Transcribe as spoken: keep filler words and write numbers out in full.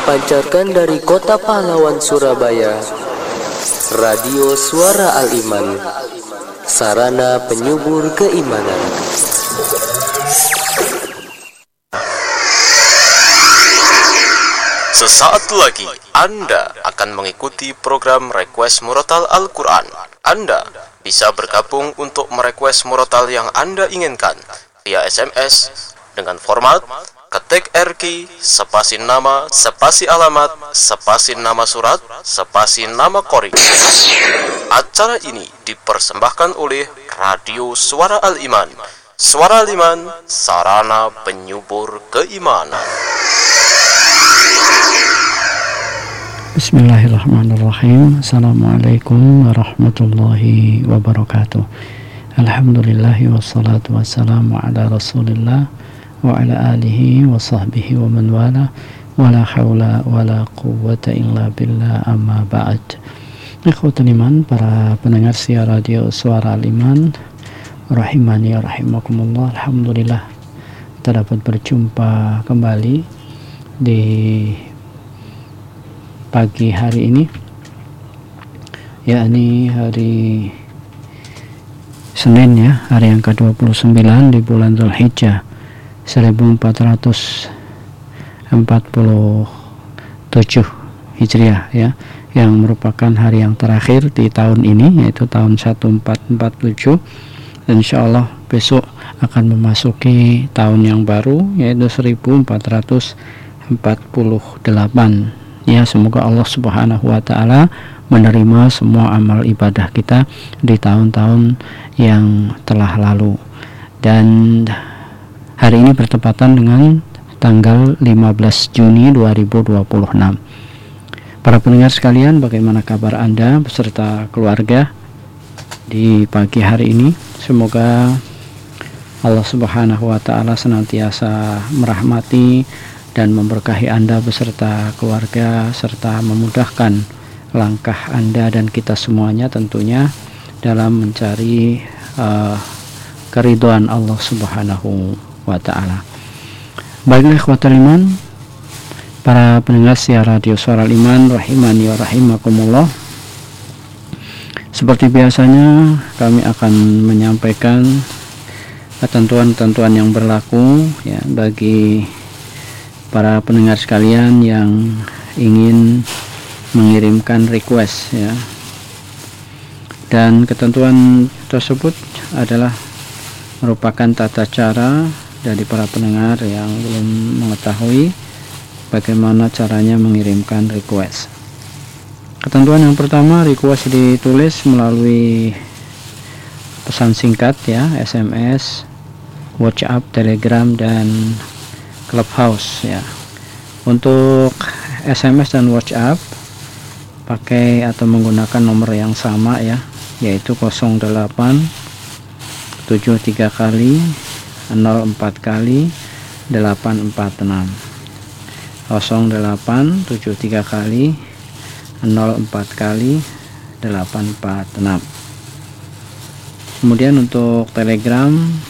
dipancarkan dari kota pahlawan Surabaya, Radio Suara Al-Iman, sarana penyubur keimanan. Sesaat lagi Anda akan mengikuti program Request Murotal Al-Quran. Anda bisa bergabung untuk merequest murotal yang Anda inginkan via S M S dengan format ketik R Q, spasi nama, spasi alamat, spasi nama surat, spasi nama qori. Acara ini dipersembahkan oleh Radio Suara Al-Iman. Suara Al-Iman, sarana penyubur keimanan. Bismillahirrahmanirrahim. Assalamualaikum warahmatullahi wabarakatuh. Alhamdulillahi wassalatu wassalamu ala rasulillah wa ala alihi wa sahbihi wa man wala wa la hawla wa la quwwata illa billah, amma ba'd. Ikhwatul iman, para pendengar siar Radio Suara Al-Iman, rahimani rahimakumullah. Alhamdulillah kita dapat berjumpa kembali di pagi hari ini, yakni hari Senin, ya, hari yang ke dua puluh sembilan di bulan Dzulhijjah seribu empat ratus empat puluh tujuh Hijriah, ya, yang merupakan hari yang terakhir di tahun ini, yaitu tahun seribu empat ratus empat puluh tujuh. Dan insyaallah besok akan memasuki tahun yang baru, yaitu seribu empat ratus empat puluh delapan. Ya, semoga Allah Subhanahu wa taala menerima semua amal ibadah kita di tahun-tahun yang telah lalu. Dan hari ini bertepatan dengan tanggal lima belas Juni dua ribu dua puluh enam. Para pendengar sekalian, bagaimana kabar Anda beserta keluarga di pagi hari ini? Semoga Allah Subhanahu wa taala senantiasa merahmati dan memberkahi Anda beserta keluarga, serta memudahkan langkah Anda dan kita semuanya tentunya dalam mencari uh, keridhaan Allah Subhanahu wa ta'ala. Baiklah ikhwatul iman, para pendengar siar Radio Suara Al-Iman, rahimani wa rahimakumullah. Seperti biasanya kami akan menyampaikan ketentuan-ketentuan yang berlaku, ya, bagi para pendengar sekalian yang ingin mengirimkan request, ya. Dan ketentuan tersebut adalah merupakan tata cara dari para pendengar yang belum mengetahui bagaimana caranya mengirimkan request. Ketentuan yang pertama, request ditulis melalui pesan singkat, ya, S M S, WhatsApp, Telegram, dan Clubhouse, ya. Untuk S M S dan WhatsApp pakai atau menggunakan nomor yang sama, ya, yaitu nol delapan tujuh tiga kali nol empat kali delapan empat enam, nol delapan tujuh tiga kali nol empat kali delapan empat enam. Kemudian untuk Telegram